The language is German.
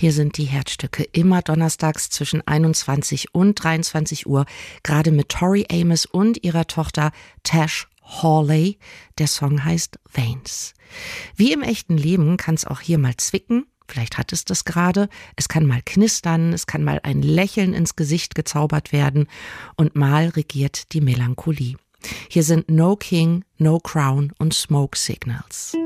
Hier sind die Herzstücke immer donnerstags zwischen 21 und 23 Uhr, gerade mit Tori Amos und ihrer Tochter Tash Hawley. Der Song heißt Veins. Wie im echten Leben kann es auch hier mal zwicken. Vielleicht hat es das gerade. Es kann mal knistern, es kann mal ein Lächeln ins Gesicht gezaubert werden und mal regiert die Melancholie. Hier sind No King, No Crown und Smoke Signals.